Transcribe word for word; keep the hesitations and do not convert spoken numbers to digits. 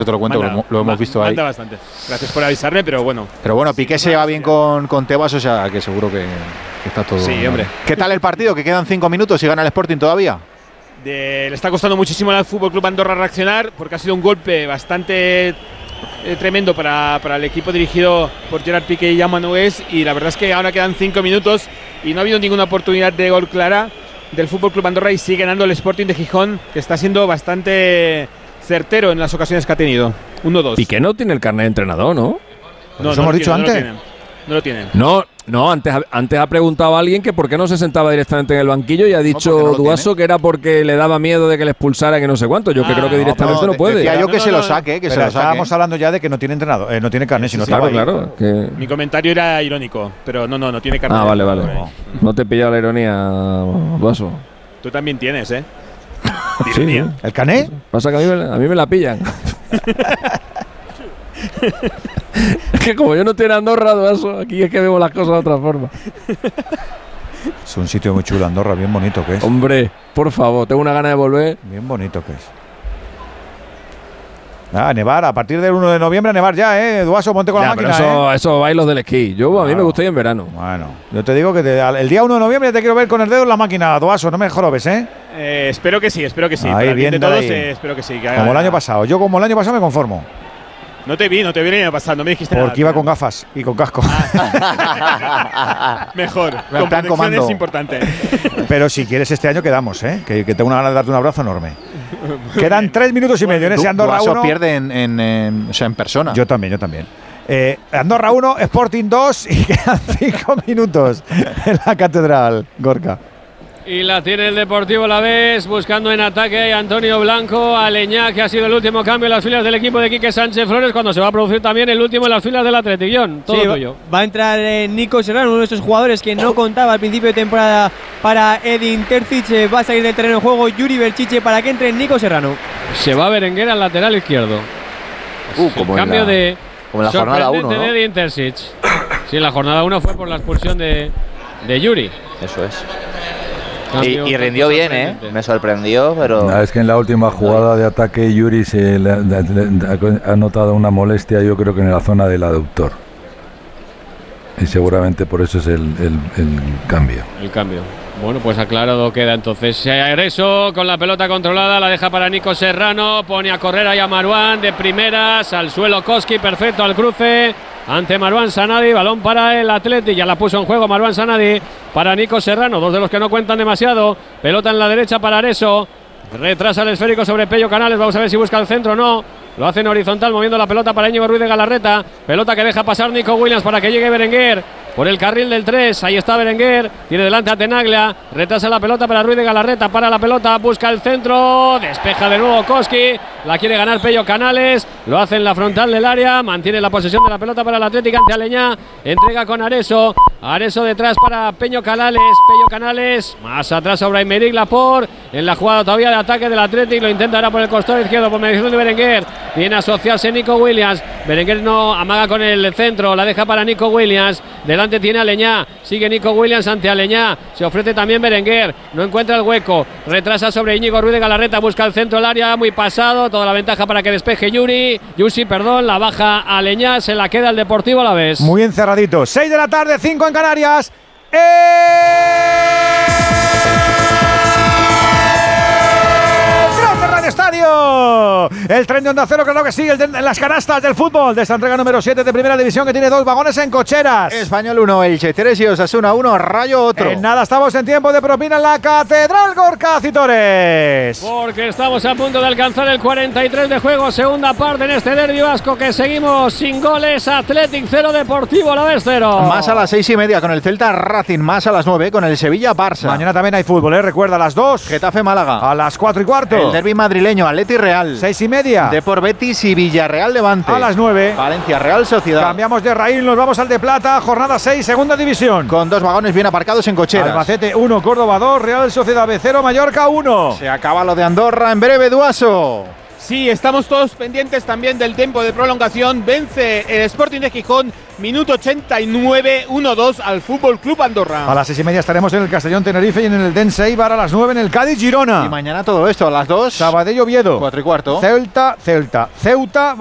te lo cuento, manda, lo, lo hemos visto manda ahí. Manda bastante. Gracias por avisarme, pero bueno. Pero bueno, Piqué se lleva bien con, con Tebas, o sea que seguro que, que está todo. Sí, hombre. ¿Qué tal el partido? Que quedan cinco minutos y gana el Sporting todavía. De, le está costando muchísimo al Fútbol Club Andorra reaccionar porque ha sido un golpe bastante eh, tremendo para, para el equipo dirigido por Gerard Piqué y Jaume Nogués, y la verdad es que ahora quedan cinco minutos y no ha habido ninguna oportunidad de gol clara del Fútbol Club Andorra y sigue ganando el Sporting de Gijón, que está siendo bastante certero en las ocasiones que ha tenido. uno dos. Piqué no tiene el carnet de entrenador, ¿no? No, ¿Eso no hemos dicho tiene, antes? No lo tienen. No, no, antes, antes ha preguntado a alguien que por qué no se sentaba directamente en el banquillo y ha dicho no, no Duaso que era porque le daba miedo de que le expulsaran y no sé cuánto. Yo ah, que creo que directamente no, no puede. Decía yo que no, se no, lo saque, que pero se lo estábamos saque. hablando ya de que no tiene entrenador, eh, no tiene carnet, sino sí, claro, claro. Que... Mi comentario era irónico, pero no, no, no tiene carnet. Ah, vale, vale. No, no te he pillado la ironía, Duaso. Tú también tienes, ¿eh? Sí, ¿el cané? Pasa que a mí me, a mí me la pillan. Es que como yo no tengo Andorra, Duaso, aquí es que vemos las cosas de otra forma. Es un sitio muy chulo, Andorra, bien bonito que es. Hombre, por favor, tengo una gana de volver. Bien bonito que es. Ah, nevar, a partir del uno de noviembre a nevar ya, ¿eh? Duaso, ponte con ya, la máquina, eso, ¿eh? Eso bailos del esquí. Yo, a mí claro. me gusta ir en verano. Bueno, yo te digo que te, el día uno de noviembre te quiero ver con el dedo en la máquina, Duaso, no me jorobes, ¿eh? Eh, espero que sí, espero que sí. Ahí, Para bien de todos, ahí. eh, espero que sí. Que como haga, el año pasado. Yo como el año pasado me conformo. No te vi, no te vi el año pasado, no me dijiste Porque nada. iba con gafas y con casco. Mejor, con protección es importante. Pero si quieres este año quedamos, ¿eh? Que, que tengo una gana de darte un abrazo enorme. Quedan bien. tres minutos y medio en ese Andorra uno. pierde en, en, en, o sea, en persona. Yo también, yo también. Eh, Andorra uno, Sporting dos y quedan cinco minutos en la Catedral, Gorka. Y la tiene el Deportivo Alavés, buscando en ataque a Antonio Blanco, a Leñá, que ha sido el último cambio en las filas del equipo de Quique Sánchez Flores, cuando se va a producir también el último en las filas del Atletiquillón. Todo sí, tuyo. Va a entrar eh, Nico Serrano, uno de esos jugadores que no contaba al principio de temporada para Edin Terzic. Eh, va a salir del terreno de juego Yuri Berchiche para que entre Nico Serrano. Se va Berenguer al lateral izquierdo. Uh, como el cambio en la, de como en la jornada uno, ¿no? de Edin Terzic. Sí, en la jornada uno fue por la expulsión de, de Yuri. Eso es. Y, y rindió bien, ¿eh? Me sorprendió, pero... No, es que en la última jugada de ataque Yuri se le, le, le, ha notado una molestia, yo creo que en la zona del aductor. Y seguramente por eso es el, el, el cambio. El cambio. Bueno, pues aclarado queda entonces. Areso con la pelota controlada, la deja para Nico Serrano, pone a correr ahí a Marouane de primeras, al suelo Koski, perfecto al cruce. Ante Marouane Sanadi, balón para el Athletic, ya la puso en juego Marouane Sanadi para Nico Serrano, dos de los que no cuentan demasiado, pelota en la derecha para Areso, retrasa el esférico sobre Pello Canales, vamos a ver si busca el centro o no, lo hace en horizontal moviendo la pelota para Íñigo Ruiz de Galarreta, pelota que deja pasar Nico Williams para que llegue Berenguer, por el carril del tres, ahí está Berenguer, tiene delante a Tenaglia, retrasa la pelota para Ruiz de Galarreta, para la pelota, busca el centro, despeja de nuevo Koski, la quiere ganar Pello Canales, lo hace en la frontal del área, mantiene la posesión de la pelota para el Atlético ante Aleñá, entrega con Areso, Areso detrás para Peño Canales, Pello Canales, más atrás a Brahimeric Laporte, en la jugada todavía de ataque del Atlético, lo intenta ahora por el costado izquierdo por mediación de Berenguer, viene a asociarse Nico Williams, Berenguer no amaga con el centro, la deja para Nico Williams, delante tiene a Aleñá, sigue Nico Williams ante Aleñá, se ofrece también Berenguer, no encuentra el hueco, retrasa sobre Íñigo Ruiz de Galarreta, busca el centro del área, muy pasado, toda la ventaja para que despeje Yuri, Yusi, perdón, la baja Aleñá, se la queda el Deportivo Alavés. Muy encerradito, seis de la tarde, cinco en Canarias. ¡Eh! Estadio, el tren de Onda Cero, claro que sí, el de las canastas del fútbol de esta entrega número siete de Primera División, que tiene dos vagones en cocheras. Español uno, Elche tres y Osasuna uno, Rayo otro. En nada, estamos en tiempo de propina en la Catedral, Gorka Citores. Porque estamos a punto de alcanzar el cuarenta y tres de juego, segunda parte en este derbi vasco, que seguimos sin goles. Athletic cero, Deportivo Alavés cero. Más a las seis y media con el Celta Racing, más a las nueve con el Sevilla Barça. Mañana también hay fútbol, ¿eh? Recuerda, a las dos. Getafe Málaga. A las cuatro y cuarto. El derbi madrileño, Atleti Real. Seis y media. Depor Betis y Villarreal Levante. A las nueve. Valencia Real Sociedad. Cambiamos de raíl, nos vamos al de plata, jornada seis, segunda división. Con dos vagones bien aparcados en cocheras. Albacete uno, Córdoba dos, Real Sociedad B cero, Mallorca uno. Se acaba lo de Andorra en breve, Duaso. Sí, estamos todos pendientes también del tiempo de prolongación. Vence el Sporting de Gijón, minuto ochenta y nueve, uno dos al Fútbol Club Andorra. A las seis y media estaremos en el Castellón Tenerife y en el Dense Eibar a las nueve en el Cádiz Girona. Y mañana todo esto a las dos. Sabadell Oviedo. Cuatro y cuarto. Celta, Celta, Ceuta.